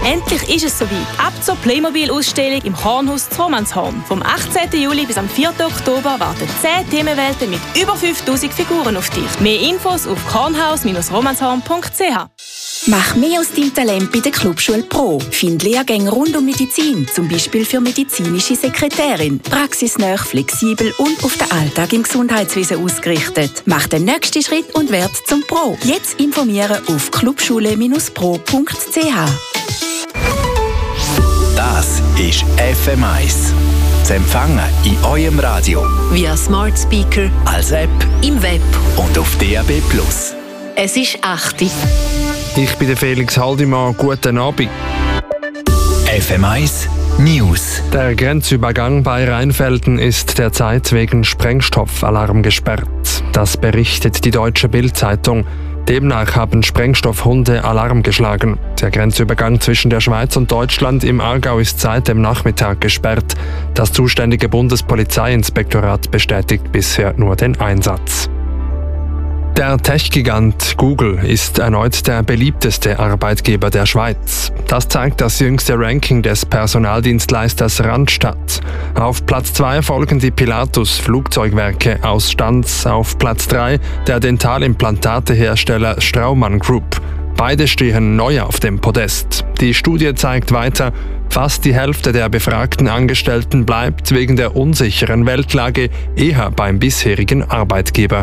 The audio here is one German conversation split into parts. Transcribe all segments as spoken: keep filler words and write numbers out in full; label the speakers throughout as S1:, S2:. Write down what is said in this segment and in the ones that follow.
S1: Endlich ist es soweit. Ab zur Playmobil-Ausstellung im Kornhaus zu Romanshorn. Vom achtzehnten Juli bis am vierten Oktober warten zehn Themenwelten mit über fünftausend Figuren auf dich. Mehr Infos auf kornhaus Bindestrich romanshorn Punkt c h.
S2: Mach mehr aus deinem Talent bei der Clubschule Pro. Find Lehrgänge rund um Medizin, zum Beispiel für medizinische Sekretärin. Praxisnah, flexibel und auf den Alltag im Gesundheitswesen ausgerichtet. Mach den nächsten Schritt und werd zum Pro. Jetzt informieren auf clubschule Bindestrich pro Punkt c h.
S3: Das ist F M eins. Zu empfangen in eurem Radio.
S4: Via Smart Speaker,
S3: Als App
S4: im Web.
S3: und auf D A B plus.
S4: Es ist acht Uhr.
S5: Ich bin der Felix Haldimann. Guten Abend.
S3: F M eins News.
S5: Der Grenzübergang bei Rheinfelden ist derzeit wegen Sprengstoffalarm gesperrt. Das berichtet die Deutsche Bild-Zeitung. Demnach haben Sprengstoffhunde Alarm geschlagen. Der Grenzübergang zwischen der Schweiz und Deutschland im Aargau ist seit dem Nachmittag gesperrt. Das zuständige Bundespolizeiinspektorat bestätigt bisher nur den Einsatz. Der Tech-Gigant Google ist erneut der beliebteste Arbeitgeber der Schweiz. Das zeigt das jüngste Ranking des Personaldienstleisters Randstad. Auf Platz zwei folgen die Pilatus Flugzeugwerke aus Stanz, auf Platz drei der Dentalimplantatehersteller Straumann Group. Beide stehen neu auf dem Podest. Die Studie zeigt weiter, fast die Hälfte der befragten Angestellten bleibt wegen der unsicheren Weltlage eher beim bisherigen Arbeitgeber.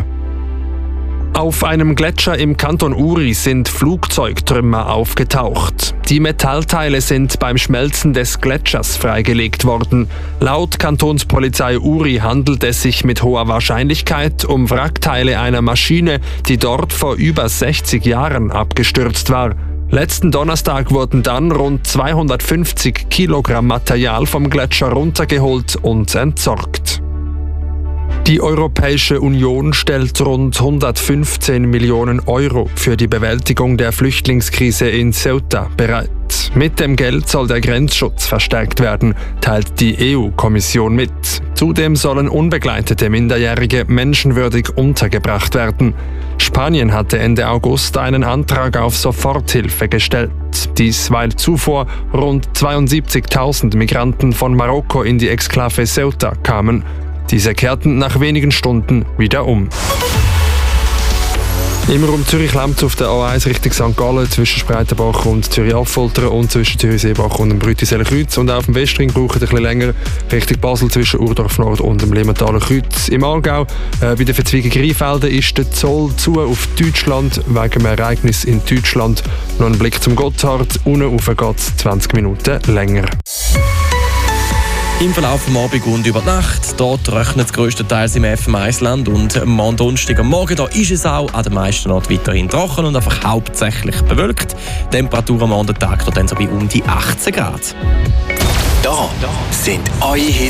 S5: Auf einem Gletscher im Kanton Uri sind Flugzeugtrümmer aufgetaucht. Die Metallteile sind beim Schmelzen des Gletschers freigelegt worden. Laut Kantonspolizei Uri handelt es sich mit hoher Wahrscheinlichkeit um Wrackteile einer Maschine, die dort vor über sechzig Jahren abgestürzt war. Letzten Donnerstag wurden dann rund zweihundertfünfzig Kilogramm Material vom Gletscher runtergeholt und entsorgt. Die Europäische Union stellt rund hundertfünfzehn Millionen Euro für die Bewältigung der Flüchtlingskrise in Ceuta bereit. Mit dem Geld soll der Grenzschutz verstärkt werden, teilt die E U-Kommission mit. Zudem sollen unbegleitete Minderjährige menschenwürdig untergebracht werden. Spanien hatte Ende August einen Antrag auf Soforthilfe gestellt. Dies, weil zuvor rund zweiundsiebzigtausend Migranten von Marokko in die Exklave Ceuta kamen. Diese kehrten nach wenigen Stunden wieder um. Im Raum Zürich-Lemz auf der A eins Richtung Sankt Gallen zwischen Spreitenbach und Zürich-Affoltern und zwischen Zürich-Seebach und dem Brütiseler-Kreuz. Und auf dem Westring braucht es ein bisschen länger Richtung Basel zwischen Urdorf-Nord und dem Limmertaler Kreuz. Im Aargau äh, bei den Verzweigung Rheinfelden ist der Zoll zu auf Deutschland wegen einem Ereignis in Deutschland. Noch ein Blick zum Gotthard. Unten rauf geht es zwanzig Minuten länger.
S6: Im Verlauf des Abends und über die Nacht. Dort regnet es grösstenteils im F M eins-Land. Und am Donnerstag am Morgen da ist es auch an den meisten Orten weiterhin trocken und einfach hauptsächlich bewölkt. Die Temperatur am anderen Tag dort dann so bei um die achtzehn Grad.
S3: Da sind eure Hits.